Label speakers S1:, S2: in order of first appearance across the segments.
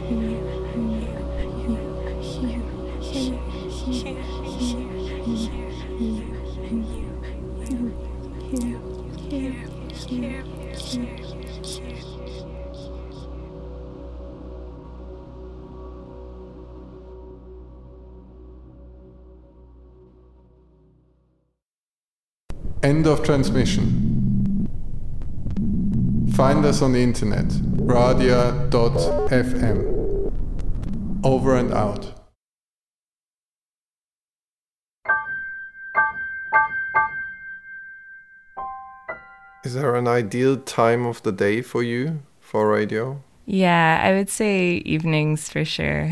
S1: End of transmission. Find us on the internet, radia.fm. Over and out.
S2: Is there an ideal time of the day for you for radio?
S3: Yeah, I would say evenings for sure.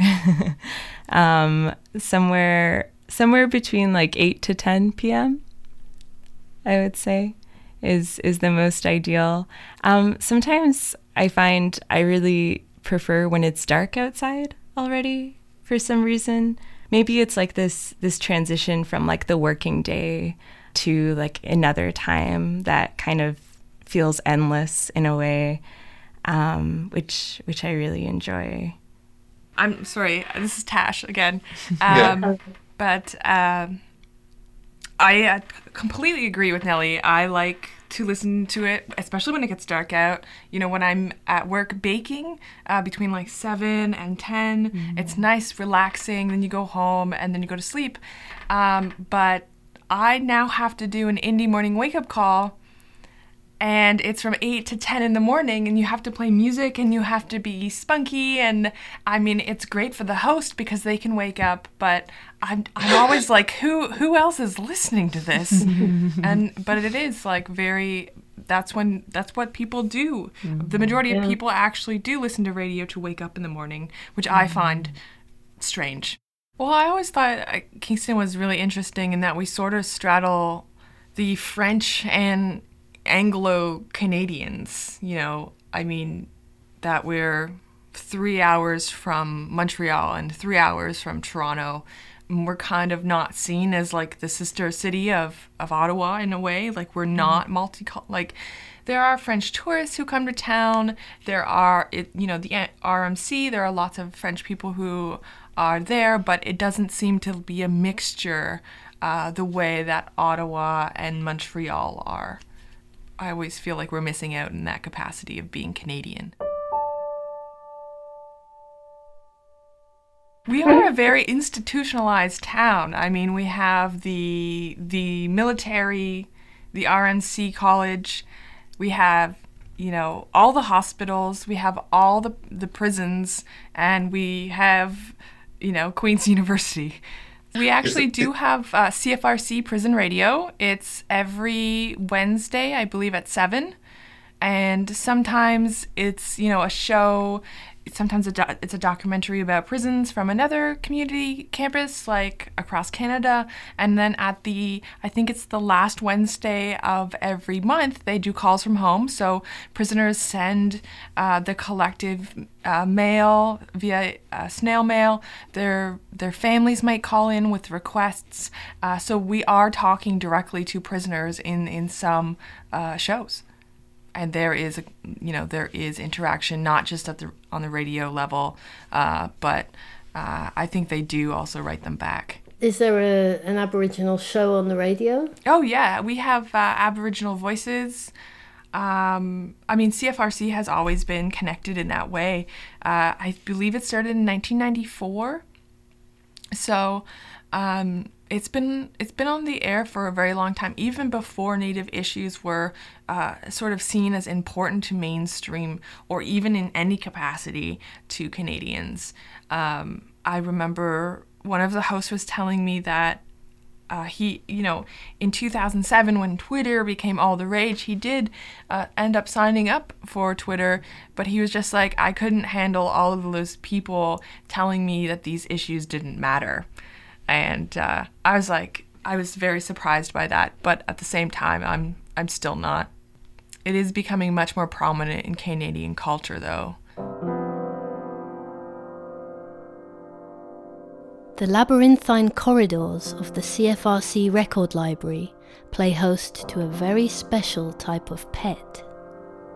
S3: Somewhere between like 8 to 10 p.m. I would say is the most ideal. Sometimes I find I really prefer when it's dark outside already for some reason. Maybe it's like this transition from like the working day to like another time that kind of feels endless in a way, which I really enjoy.
S4: I'm sorry, this is Tash again. But I completely agree with Nelly. I like to listen to it, especially when it gets dark out. You know, when I'm at work baking between like 7 and 10, it's nice, relaxing. Then you go home and then you go to sleep. But I now have to do an indie morning wake-up call, and it's from 8 to 10 in the morning, and you have to play music and you have to be spunky, and I mean, it's great for the host because they can wake up, but I'm always like, who else is listening to this? But it is like that's what people do. The majority of people actually do listen to radio to wake up in the morning, which I find strange. Well, I always thought Kingston was really interesting in that we sort of straddle the French and Anglo-Canadians, you know, I mean, that we're 3 hours from Montreal and 3 hours from Toronto. And we're kind of not seen as like the sister city of Ottawa in a way. Like we're not like there are French tourists who come to town. There are, the RMC, there are lots of French people who are there, but it doesn't seem to be a mixture the way that Ottawa and Montreal are. I always feel like we're missing out in that capacity of being Canadian. We are a very institutionalized town. I mean, we have the military, the RNC college, we have, you know, all the hospitals, we have all the prisons, and we have, you know, Queen's University. We actually do have CFRC Prison Radio. It's every Wednesday, I believe, at 7. And sometimes it's, you know, a show. Sometimes it's a documentary about prisons from another community campus, like across Canada. And then I think it's the last Wednesday of every month, they do calls from home. So prisoners send the collective mail via snail mail. Their families might call in with requests. So we are talking directly to prisoners in some shows. And there is interaction, not just on the radio level, but I think they do also write them back.
S5: Is there an Aboriginal show on the radio?
S4: Oh yeah, we have Aboriginal voices. I mean, CFRC has always been connected in that way. I believe it started in 1994. So it's been on the air for a very long time, even before Native issues were sort of seen as important to mainstream or even in any capacity to Canadians. I remember one of the hosts was telling me that he, you know, in 2007 when Twitter became all the rage, he did end up signing up for Twitter, but he was just like, I couldn't handle all of those people telling me that these issues didn't matter. And I was very surprised by that, but at the same time, I'm still not. It is becoming much more prominent in Canadian culture, though.
S5: The labyrinthine corridors of the CFRC record library play host to a very special type of pet.